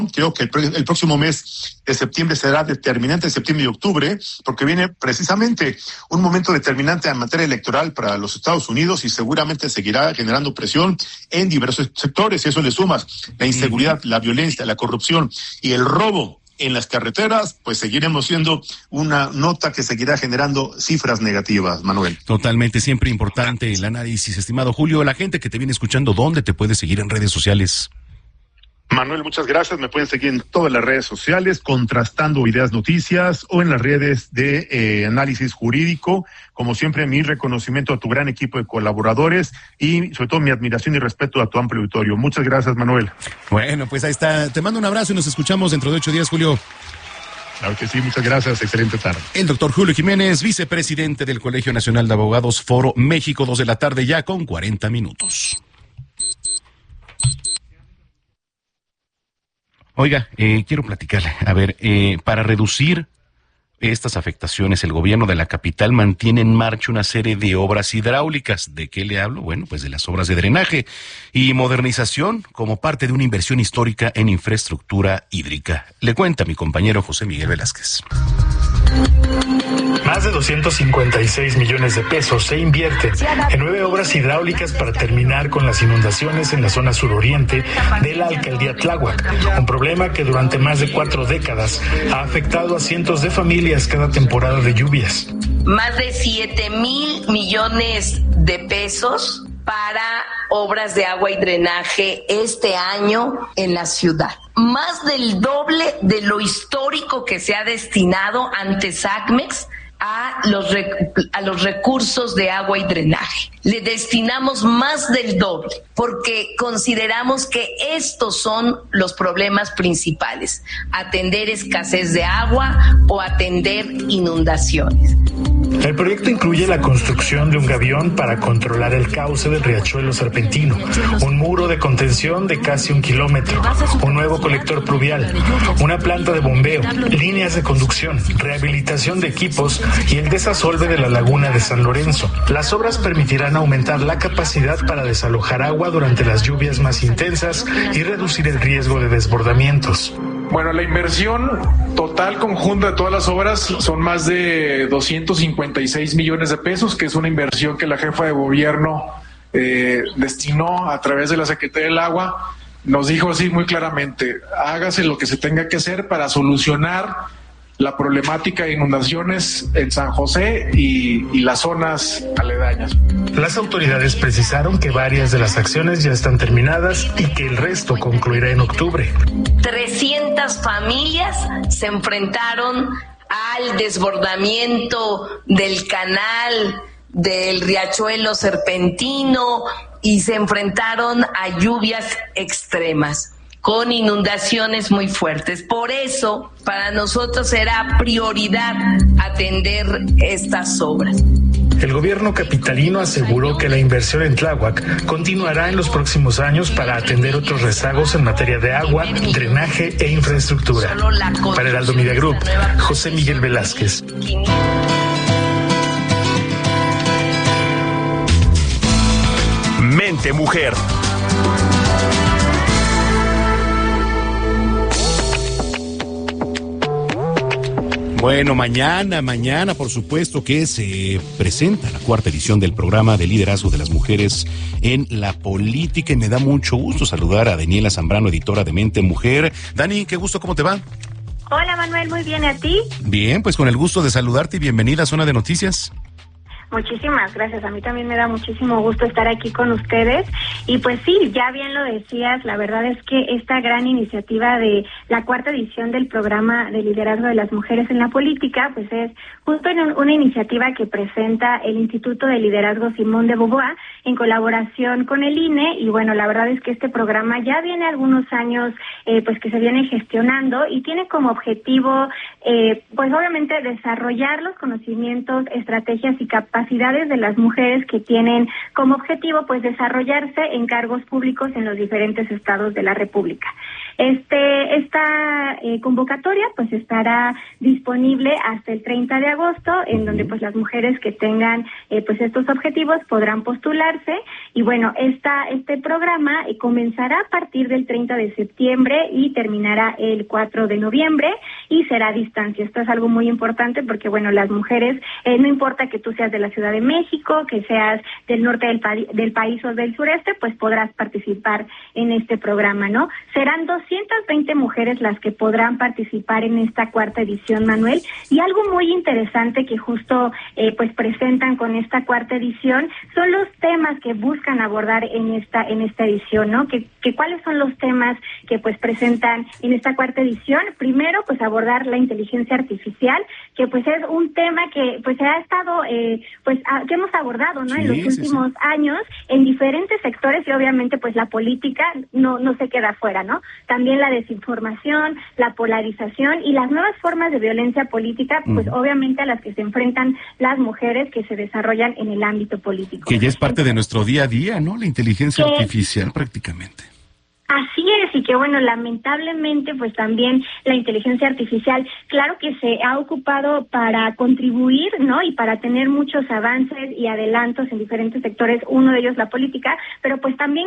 Creo que el próximo mes de septiembre será determinante, septiembre y octubre, porque viene precisamente un momento determinante en materia electoral para los Estados Unidos y seguramente seguirá generando presión en diversos sectores. Y eso le sumas la inseguridad, la violencia, la corrupción y el robo en las carreteras, pues seguiremos siendo una nota que seguirá generando cifras negativas, Manuel. Totalmente, siempre importante el análisis, estimado Julio. La gente que te viene escuchando, ¿dónde te puede seguir en redes sociales? Manuel, muchas gracias. Me pueden seguir en todas las redes sociales, Contrastando Ideas Noticias, o en las redes de análisis jurídico. Como siempre, mi reconocimiento a tu gran equipo de colaboradores y sobre todo mi admiración y respeto a tu amplio auditorio. Muchas gracias, Manuel. Bueno, pues ahí está. Te mando un abrazo y nos escuchamos dentro de 8 días, Julio. Claro que sí, muchas gracias. Excelente tarde. El doctor Julio Jiménez, vicepresidente del Colegio Nacional de Abogados, Foro México, 2 de la tarde ya con 40 minutos. Oiga, quiero platicarle, para reducir estas afectaciones, el gobierno de la capital mantiene en marcha una serie de obras hidráulicas. ¿De qué le hablo? Bueno, pues de las obras de drenaje y modernización como parte de una inversión histórica en infraestructura hídrica. Le cuenta mi compañero José Miguel Velázquez. Más de 256 millones de pesos se invierte en 9 obras hidráulicas para terminar con las inundaciones en la zona suroriente de la alcaldía Tláhuac, un problema que durante más de 4 décadas ha afectado a cientos de familias cada temporada de lluvias. Más de 7,000 millones de pesos para obras de agua y drenaje este año en la ciudad. Más del doble de lo histórico que se ha destinado ante SACMEX a los recursos de agua y drenaje. Le destinamos más del doble porque consideramos que estos son los problemas principales: atender escasez de agua o atender inundaciones. El proyecto incluye la construcción de un gavión para controlar el cauce del riachuelo Serpentino, un muro de contención de casi 1 kilómetro, un nuevo colector pluvial, una planta de bombeo, líneas de conducción, rehabilitación de equipos y el desasolve de la laguna de San Lorenzo. Las obras permitirán aumentar la capacidad para desalojar agua durante las lluvias más intensas y reducir el riesgo de desbordamientos. Bueno, la inversión total conjunta de todas las obras son más de 256 millones de pesos, que es una inversión que la jefa de gobierno destinó a través de la Secretaría del Agua. Nos dijo así muy claramente: hágase lo que se tenga que hacer para solucionar la problemática de inundaciones en San José y las zonas aledañas. Las autoridades precisaron que varias de las acciones ya están terminadas y que el resto concluirá en octubre. 300 familias se enfrentaron al desbordamiento del canal del riachuelo Serpentino y se enfrentaron a lluvias extremas, con inundaciones muy fuertes. Por eso, para nosotros será prioridad atender estas obras. El gobierno capitalino aseguró que la inversión en Tláhuac continuará en los próximos años para atender otros rezagos en materia de agua, drenaje e infraestructura. Para Heraldo Media Group, José Miguel Velázquez. Mente Mujer. Bueno, mañana, por supuesto que se presenta la 4ª edición del programa de liderazgo de las mujeres en la política y me da mucho gusto saludar a Daniela Zambrano, editora de Mente Mujer. Dani, qué gusto, ¿cómo te va? Hola Manuel, muy bien, ¿y a ti? Bien, pues con el gusto de saludarte y bienvenida a Zona de Noticias. Muchísimas gracias, a mí también me da muchísimo gusto estar aquí con ustedes y pues sí, ya bien lo decías, la verdad es que esta gran iniciativa de la 4ª edición del programa de liderazgo de las mujeres en la política, pues es justo una iniciativa que presenta el Instituto de Liderazgo Simón de Beauvoir en colaboración con el INE y bueno, la verdad es que este programa ya viene algunos años pues que se viene gestionando y tiene como objetivo pues obviamente desarrollar los conocimientos, estrategias y capacidades de las mujeres que tienen como objetivo pues desarrollarse en cargos públicos en los diferentes estados de la República. Esta convocatoria pues estará disponible hasta el 30 de agosto, en donde pues las mujeres que tengan pues estos objetivos podrán postularse. Y bueno, este programa comenzará a partir del 30 de septiembre y terminará el 4 de noviembre y será a distancia. Esto es algo muy importante porque bueno, las mujeres, no importa que tú seas de la Ciudad de México, que seas del norte del país o del sureste, pues podrás participar en este programa, ¿no? Serán 220 mujeres las que podrán participar en esta cuarta edición, Manuel, y algo muy interesante que justo pues presentan con esta cuarta edición son los temas que buscan abordar en esta edición, ¿no? Que cuáles son los temas que pues presentan en esta cuarta edición. Primero, pues abordar la inteligencia artificial, que pues es un tema que pues se ha estado que hemos abordado, ¿no? En los últimos años en diferentes sectores, y obviamente pues la política no se queda fuera, ¿no? También la desinformación, la polarización y las nuevas formas de violencia política, pues obviamente a las que se enfrentan las mujeres que se desarrollan en el ámbito político. Que ya es parte de nuestro día a día, ¿no? La inteligencia artificial prácticamente. Así es, y que bueno, lamentablemente pues también la inteligencia artificial, claro que se ha ocupado para contribuir, ¿no? Y para tener muchos avances y adelantos en diferentes sectores, uno de ellos la política, pero pues también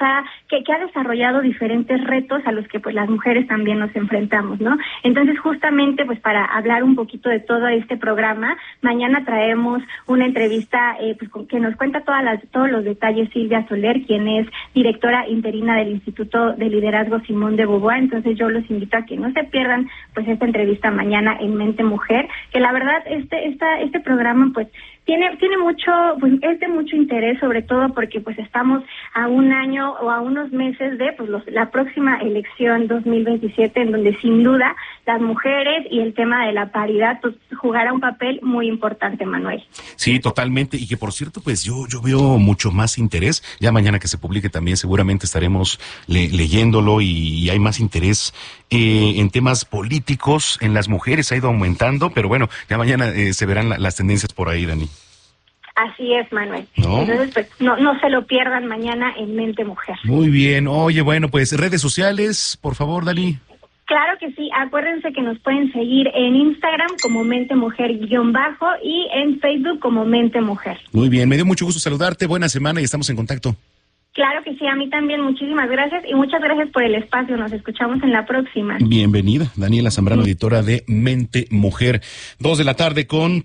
que ha desarrollado diferentes retos a los que pues las mujeres también nos enfrentamos, ¿no? Entonces justamente pues para hablar un poquito de todo este programa, mañana traemos una entrevista pues que nos cuenta todos los detalles Silvia Soler, quien es directora interina del Instituto de Liderazgo Simón de Beauvoir. Entonces yo los invito a que no se pierdan pues esta entrevista mañana en Mente Mujer, que la verdad este programa pues tiene mucho, pues es de mucho interés, sobre todo porque pues estamos a un año o a unos meses de pues la próxima elección 2027, en donde sin duda las mujeres y el tema de la paridad pues jugará un papel muy importante, Manuel. Sí, totalmente, y que por cierto pues yo veo mucho más interés, ya mañana que se publique también seguramente estaremos leyéndolo y hay más interés en temas políticos, en las mujeres ha ido aumentando, pero bueno, ya mañana se verán las tendencias por ahí, Dani. Así es, Manuel. ¿No? Entonces, pues, no se lo pierdan mañana en Mente Mujer. Muy bien. Oye, bueno, pues redes sociales, por favor, Dani. Claro que sí. Acuérdense que nos pueden seguir en Instagram como Mente Mujer _ y en Facebook como Mente Mujer. Muy bien. Me dio mucho gusto saludarte. Buena semana y estamos en contacto. Claro que sí, a mí también, muchísimas gracias y muchas gracias por el espacio, nos escuchamos en la próxima. Bienvenida, Daniela Zambrano, editora de Mente Mujer. 2:00 con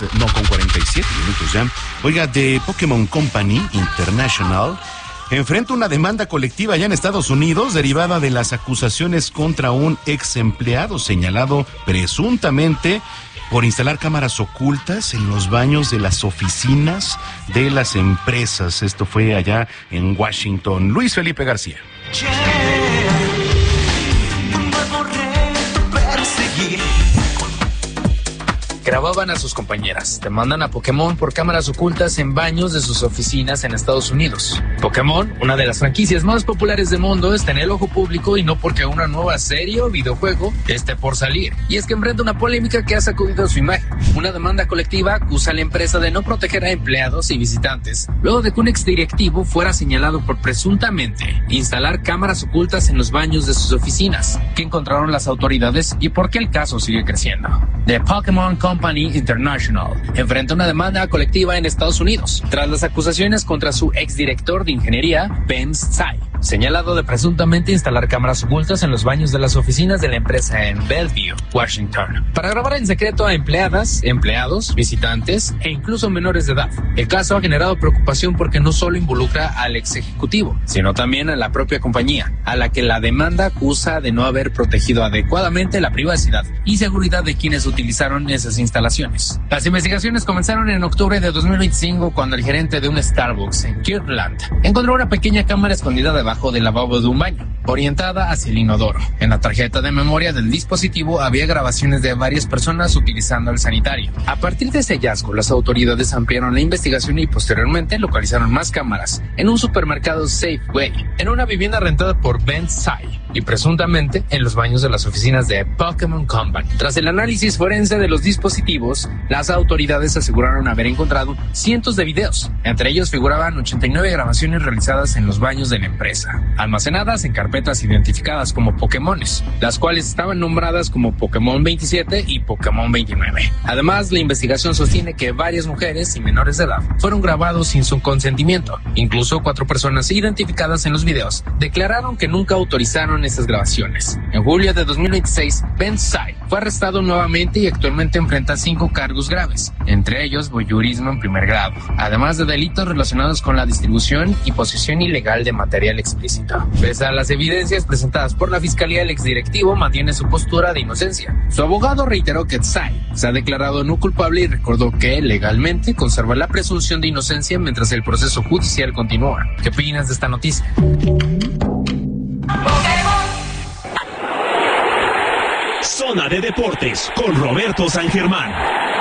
47 minutos ya. Oiga, The Pokémon Company International enfrenta una demanda colectiva allá en Estados Unidos derivada de las acusaciones contra un ex empleado señalado presuntamente por instalar cámaras ocultas en los baños de las oficinas de las empresas. Esto fue allá en Washington. Luis Felipe García. Grababan a sus compañeras. Demandan a Pokémon por cámaras ocultas en baños de sus oficinas en Estados Unidos. Pokémon, una de las franquicias más populares del mundo, está en el ojo público y no porque una nueva serie o videojuego esté por salir. Y es que enfrenta una polémica que ha sacudido su imagen. Una demanda colectiva acusa a la empresa de no proteger a empleados y visitantes, luego de que un exdirectivo fuera señalado por presuntamente instalar cámaras ocultas en los baños de sus oficinas. ¿Qué encontraron las autoridades y por qué el caso sigue creciendo? The Pokémon Company International enfrenta una demanda colectiva en Estados Unidos tras las acusaciones contra su exdirector de ingeniería, Ben Tsai, señalado de presuntamente instalar cámaras ocultas en los baños de las oficinas de la empresa en Bellevue, Washington, para grabar en secreto a empleadas, empleados, visitantes e incluso menores de edad. El caso ha generado preocupación porque no solo involucra al ex ejecutivo, sino también a la propia compañía, a la que la demanda acusa de no haber protegido adecuadamente la privacidad y seguridad de quienes utilizaron esas instalaciones. Las investigaciones comenzaron en octubre de 2025 cuando el gerente de un Starbucks en Kirtland encontró una pequeña cámara escondida debajo del lavabo de un baño, orientada hacia el inodoro. En la tarjeta de memoria del dispositivo había grabaciones de varias personas utilizando el sanitario. A partir de ese hallazgo, las autoridades ampliaron la investigación y posteriormente localizaron más cámaras en un supermercado Safeway, en una vivienda rentada por Ben Tsai. y presuntamente en los baños de las oficinas de Pokémon Company. Tras el análisis forense de los dispositivos, las autoridades aseguraron haber encontrado cientos de videos. Entre ellos figuraban 89 grabaciones realizadas en los baños de la empresa, almacenadas en carpetas identificadas como Pokémones, las cuales estaban nombradas como Pokémon 27 y Pokémon 29. Además, la investigación sostiene que varias mujeres y menores de edad fueron grabados sin su consentimiento. Incluso 4 personas identificadas en los videos declararon que nunca autorizaron estas grabaciones. En julio de 2026, Ben Tsai fue arrestado nuevamente y actualmente enfrenta 5 cargos graves, entre ellos voyeurismo en primer grado, además de delitos relacionados con la distribución y posesión ilegal de material explícito. Pese a las evidencias presentadas por la fiscalía, el exdirectivo mantiene su postura de inocencia. Su abogado reiteró que Tsai se ha declarado no culpable y recordó que legalmente conserva la presunción de inocencia mientras el proceso judicial continúa. ¿Qué opinas de esta noticia? Zona de Deportes con Roberto San Germán.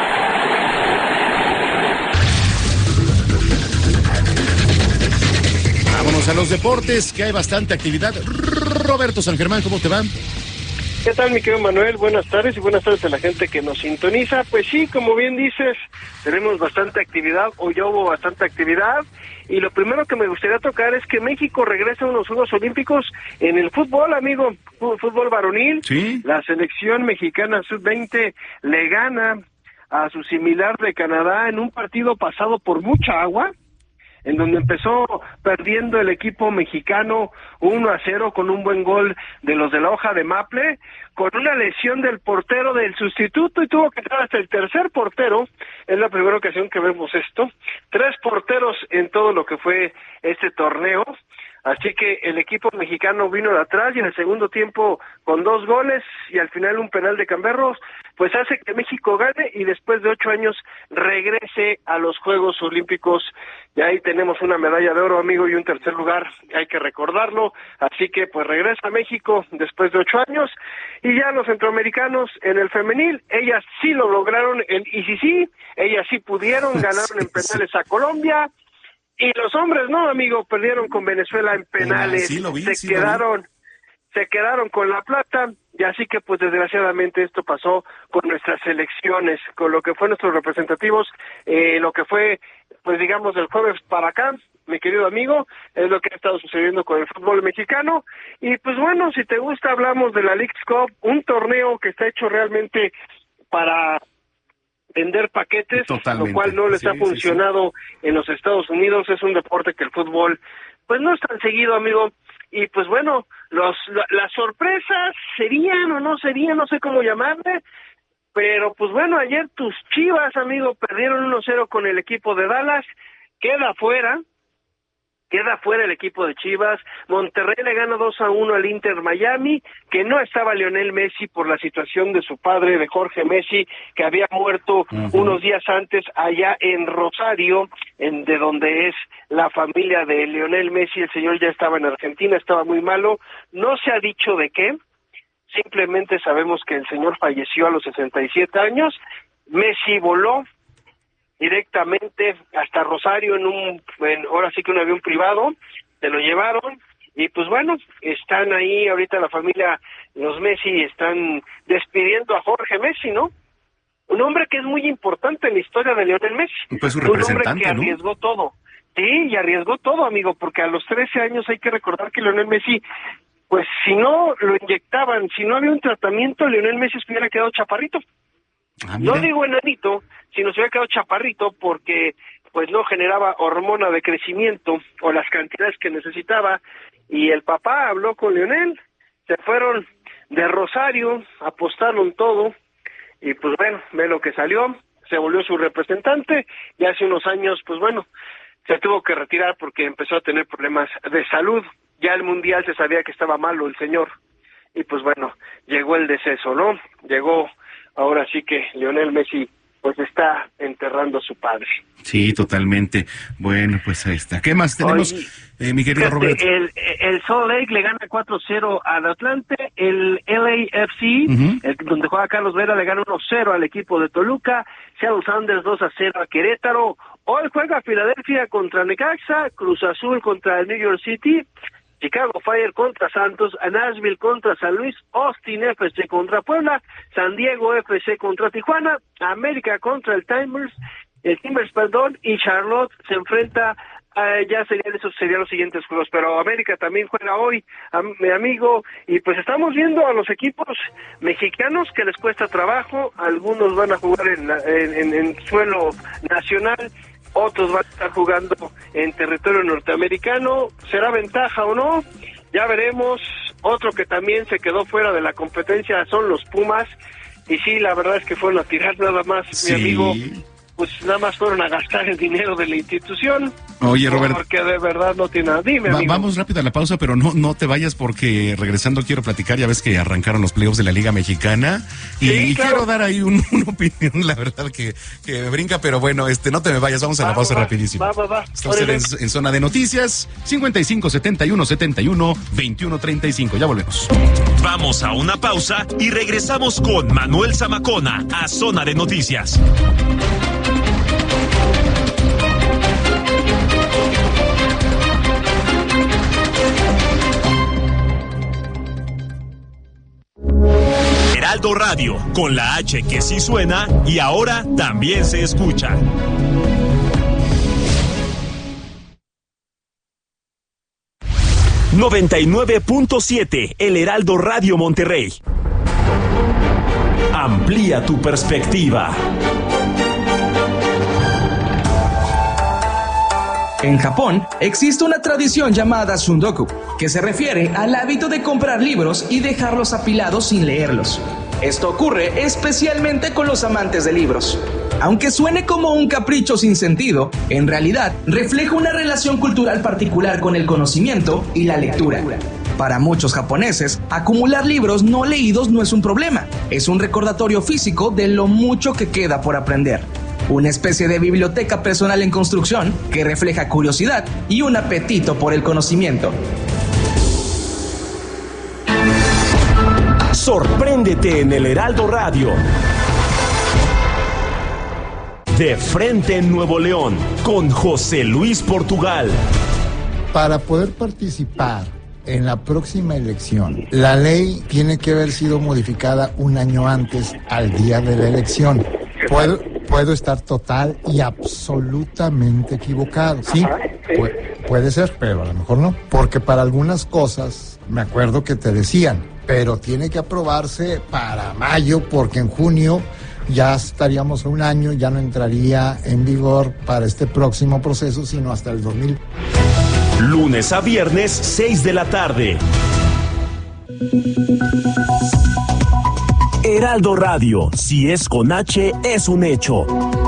Vámonos a los deportes, que hay bastante actividad. Roberto San Germán, ¿cómo te va? ¿Qué tal, mi querido Manuel? Buenas tardes y buenas tardes a la gente que nos sintoniza. Pues sí, como bien dices, tenemos bastante actividad, o ya hubo bastante actividad. Y lo primero que me gustaría tocar es que México regresa a unos Juegos Olímpicos en el fútbol, amigo, fútbol varonil. Sí. La selección mexicana sub-20 le gana a su similar de Canadá en un partido pasado por mucha agua, en donde empezó perdiendo el equipo mexicano 1-0 con un buen gol de los de la hoja de Maple, con una lesión del portero del sustituto, y tuvo que entrar hasta el tercer portero. Es la primera ocasión que vemos esto. 3 porteros en todo lo que fue este torneo. Así que el equipo mexicano vino de atrás y en el segundo tiempo con 2 goles y al final un penal de Camberros, pues hace que México gane y después de 8 años regrese a los Juegos Olímpicos. Y ahí tenemos una medalla de oro, amigo, y un tercer lugar, hay que recordarlo. Así que pues regresa a México después de 8 años. Y ya los centroamericanos en el femenil, ellas sí lo lograron en ICC, ellas sí pudieron, ganaron en penales a Colombia. Y los hombres no, amigo, perdieron con Venezuela en penales. Sí, lo vi, se quedaron con la plata, y así que pues desgraciadamente esto pasó con nuestras selecciones, con lo que fue nuestros representativos, lo que fue, pues digamos, del jueves para acá, mi querido amigo, es lo que ha estado sucediendo con el fútbol mexicano. Y pues bueno, si te gusta, hablamos de la Leagues Cup, un torneo que está hecho realmente para vender paquetes, totalmente, lo cual no les ha funcionado en los Estados Unidos. Es un deporte que el fútbol pues no es tan seguido, amigo, y pues bueno, las sorpresas serían o no serían, no sé cómo llamarle, pero pues bueno, ayer tus Chivas, amigo, perdieron 1-0 con el equipo de Dallas, queda fuera el equipo de Chivas. Monterrey le gana 2-1 al Inter Miami, que no estaba Lionel Messi por la situación de su padre, de Jorge Messi, que había muerto unos días antes allá en Rosario, de donde es la familia de Lionel Messi. El señor ya estaba en Argentina, estaba muy malo, no se ha dicho de qué, simplemente sabemos que el señor falleció a los 67 años. Messi voló directamente hasta Rosario ahora sí que un avión privado, se lo llevaron, y pues bueno, están ahí ahorita la familia, los Messi están despidiendo a Jorge Messi, ¿no? Un hombre que es muy importante en la historia de Lionel Messi. Pues su Un representante, hombre que arriesgó todo. Sí, y arriesgó todo, amigo, porque a los 13 años hay que recordar que Lionel Messi, pues si no lo inyectaban, si no había un tratamiento, Lionel Messi se hubiera quedado chaparrito. No digo enanito, sino se hubiera quedado chaparrito porque pues no generaba hormona de crecimiento o las cantidades que necesitaba. Y el papá habló con Lionel, se fueron de Rosario, apostaron todo y pues bueno, ve lo que salió, se volvió su representante y hace unos años pues bueno, se tuvo que retirar porque empezó a tener problemas de salud. Ya el Mundial se sabía que estaba malo el señor y pues bueno, llegó el deceso, ¿no? Llegó. Ahora sí que Lionel Messi pues está enterrando a su padre. Sí, totalmente. Bueno, pues ahí está. ¿Qué más tenemos, mi querido Roberto? El Salt Lake le gana 4-0 al Atlante. El LAFC, donde juega Carlos Vela, le gana 1-0 al equipo de Toluca. Seattle Sounders 2-0 a Querétaro. Hoy juega Filadelfia contra Necaxa, Cruz Azul contra el New York City, Chicago Fire contra Santos, Nashville contra San Luis, Austin FC contra Puebla, San Diego FC contra Tijuana, América contra el Timbers, y Charlotte se enfrenta, esos serían los siguientes juegos, pero América también juega hoy, mi amigo, y pues estamos viendo a los equipos mexicanos que les cuesta trabajo, algunos van a jugar en suelo nacional, otros van a estar jugando en territorio norteamericano. ¿Será ventaja o no? Ya veremos. Otro que también se quedó fuera de la competencia son los Pumas. Y sí, la verdad es que fueron a tirar nada más, mi amigo. Pues nada más fueron a gastar el dinero de la institución. Oye, Robert, porque de verdad no tiene nada. Dime, amigo. Vamos rápido a la pausa, pero no te vayas porque regresando quiero platicar. Ya ves que arrancaron los playoffs de la Liga Mexicana y claro, quiero dar ahí una opinión, la verdad que me brinca, pero bueno, no te me vayas, vamos a la pausa rapidísimo. Estamos en Zona de Noticias, 55-71-71-21-35. Ya volvemos. Vamos a una pausa y regresamos con Manuel Zamacona a Zona de Noticias. Heraldo Radio, con la H que sí suena y ahora también se escucha. ...99.7, El Heraldo Radio Monterrey. Amplía tu perspectiva. En Japón existe una tradición llamada Shundoku, que se refiere al hábito de comprar libros y dejarlos apilados sin leerlos. Esto ocurre especialmente con los amantes de libros. Aunque suene como un capricho sin sentido, en realidad refleja una relación cultural particular con el conocimiento y la lectura. Para muchos japoneses, acumular libros no leídos no es un problema, es un recordatorio físico de lo mucho que queda por aprender. Una especie de biblioteca personal en construcción que refleja curiosidad y un apetito por el conocimiento. Sorpréndete en el Heraldo Radio. De frente en Nuevo León, con José Luis Portugal. Para poder participar en la próxima elección, la ley tiene que haber sido modificada un año antes al día de la elección. Puedo estar total y absolutamente equivocado, ¿sí? Puede ser, pero a lo mejor no. Porque para algunas cosas, me acuerdo que te decían, pero tiene que aprobarse para mayo, porque en junio ya estaríamos a un año, ya no entraría en vigor para este próximo proceso, sino hasta el 2000. Lunes a viernes, 6 de la tarde. Heraldo Radio, si es con H, es un hecho.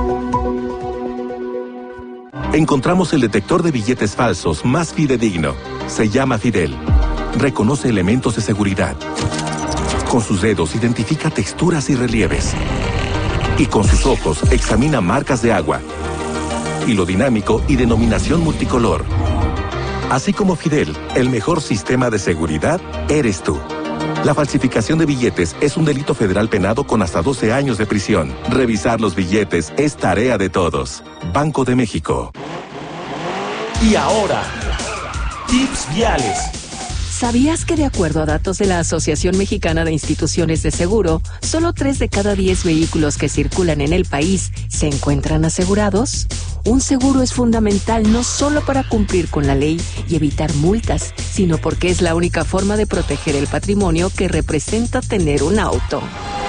Encontramos el detector de billetes falsos más fidedigno. Se llama Fidel. Reconoce elementos de seguridad. Con sus dedos identifica texturas y relieves. Y con sus ojos examina marcas de agua. Hilo dinámico y denominación multicolor. Así como Fidel, el mejor sistema de seguridad eres tú. La falsificación de billetes es un delito federal penado con hasta 12 años de prisión. Revisar los billetes es tarea de todos. Banco de México. Y ahora, tips viales. ¿Sabías que de acuerdo a datos de la Asociación Mexicana de Instituciones de Seguro, solo 3 de cada 10 vehículos que circulan en el país se encuentran asegurados? Un seguro es fundamental no solo para cumplir con la ley y evitar multas, sino porque es la única forma de proteger el patrimonio que representa tener un auto.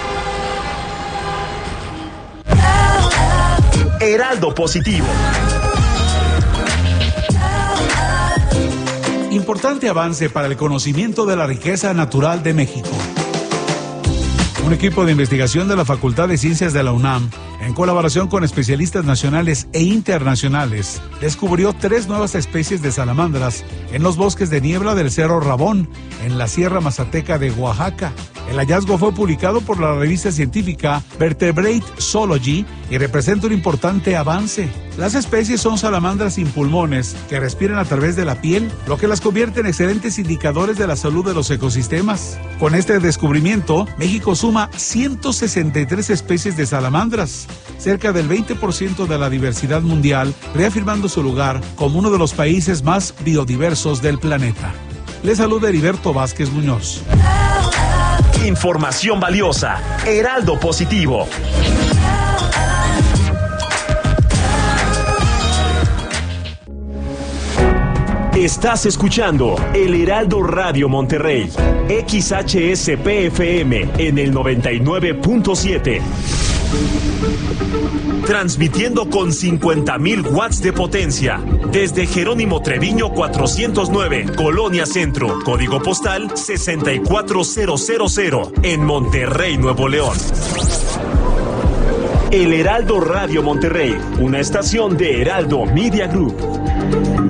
Heraldo Positivo. Importante avance para el conocimiento de la riqueza natural de México. Un equipo de investigación de la Facultad de Ciencias de la UNAM, en colaboración con especialistas nacionales e internacionales, descubrió 3 nuevas especies de salamandras en los bosques de niebla del Cerro Rabón, en la Sierra Mazateca de Oaxaca. El hallazgo fue publicado por la revista científica Vertebrate Zoology y representa un importante avance. Las especies son salamandras sin pulmones que respiran a través de la piel, lo que las convierte en excelentes indicadores de la salud de los ecosistemas. Con este descubrimiento, México suma 163 especies de salamandras, cerca del 20% de la diversidad mundial, reafirmando su lugar como uno de los países más biodiversos del planeta. Les saluda Heriberto Vázquez Muñoz. Información valiosa. Heraldo Positivo. Estás escuchando El Heraldo Radio Monterrey, XHSP-FM en el 99.7. Transmitiendo con 50,000 watts de potencia desde Jerónimo Treviño 409, Colonia Centro, código postal 64000 en Monterrey, Nuevo León. El Heraldo Radio Monterrey, una estación de Heraldo Media Group.